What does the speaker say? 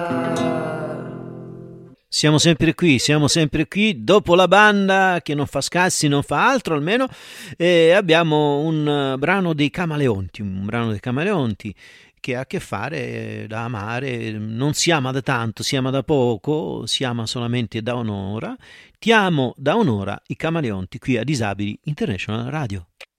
Siamo sempre qui, dopo la banda che non fa scassi, non fa altro almeno, abbiamo un brano dei Camaleonti che ha a che fare da amare, non si ama da tanto, si ama da poco, si ama solamente da un'ora. Ti amo da un'ora, i Camaleonti qui a Disabili International Radio.